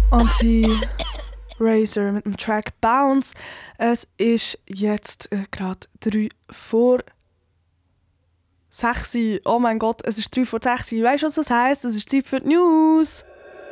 Anti-Razor mit dem Track Bounce. Es ist jetzt gerade 3 vor 6. Oh mein Gott, es ist 3 vor 6. Weißt du, was das heisst? Es ist Zeit für die News.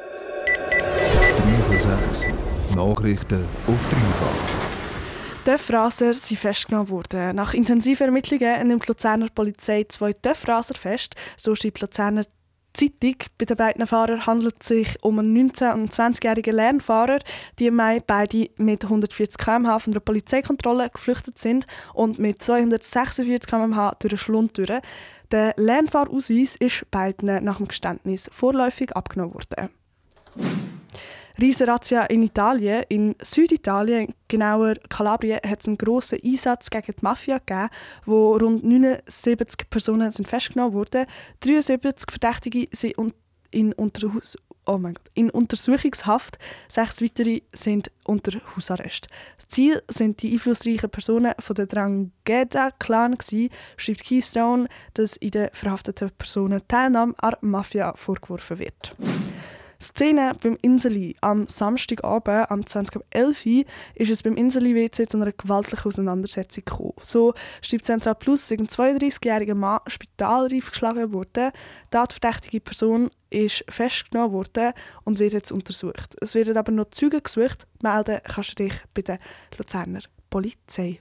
3 vor 6. Nachrichten auf dreifach. Töffraser sind festgenommen worden. Nach intensiven Ermittlungen nimmt die Luzerner Polizei 2 Töffraser fest. So schreibt die Luzerner Zeitung. Bei den beiden Fahrern handelt es sich um einen 19- und 20-jährigen Lernfahrer, die im Mai beide mit 140 km/h von der Polizeikontrolle geflüchtet sind und mit 246 km/h durch den Schlund durch. Der Lernfahrausweis ist beiden nach dem Geständnis vorläufig abgenommen worden. Riesen-Razzia in Italien. In Süditalien, genauer Kalabrien, hat es einen grossen Einsatz gegen die Mafia gegeben, wo rund 79 Personen sind festgenommen wurden. 73 Verdächtige sind in Untersuchungshaft, 6 weitere sind unter Hausarrest. Das Ziel sind die einflussreichen Personen von der Drangheta-Clan gewesen, schreibt Keystone, dass in den verhafteten Personen Teilnahme an der Mafia vorgeworfen wird. Szene beim Inseli. Am Samstagabend, am 20.11 Uhr, ist es beim Inseli-WC zu einer gewaltlichen Auseinandersetzung gekommen. So schreibt Central Plus, ein 32-jähriger Mann spitalreif geschlagen wurde. Die tatverdächtige Person ist festgenommen worden und wird jetzt untersucht. Es werden aber noch Zeugen gesucht. Melden kannst du dich bei der Luzerner Polizei.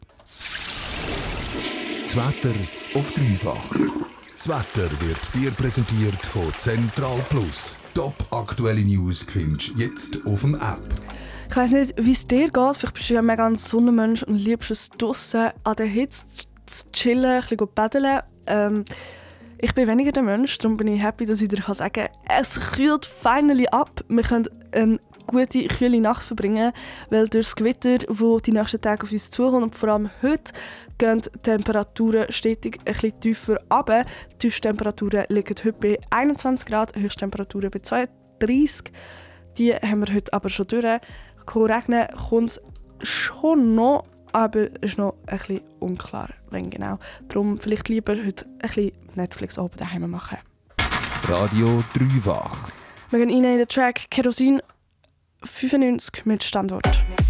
Das Wetter auf dreifach. Das Wetter wird dir präsentiert von Central Plus. Top aktuelle News findest du jetzt auf dem App. Ich weiss nicht, wie es dir geht. Vielleicht bist du ja mega ein Sonnenmensch und liebst es draussen an der Hitze zu chillen, ein bisschen paddeln. Ich bin weniger der Mensch, darum bin ich happy, dass ich dir sagen kann, es kühlt finally ab. Wir können eine gute, kühle Nacht verbringen, weil durch das Gewitter, das die nächsten Tage auf uns zukommt und vor allem heute, gehen die Temperaturen stetig ein bisschen tiefer runter. Die tiefsten Temperaturen liegen heute bei 21 Grad, Höchsttemperaturen bei 32. Die haben wir heute aber schon durch. Regnen kommt es schon noch, aber es ist noch ein bisschen unklar, wenn genau. Darum vielleicht lieber heute ein bisschen Netflix oben daheim machen. Radio dreifach. Wir gehen rein in den Track Kerosin 95 mit Standort.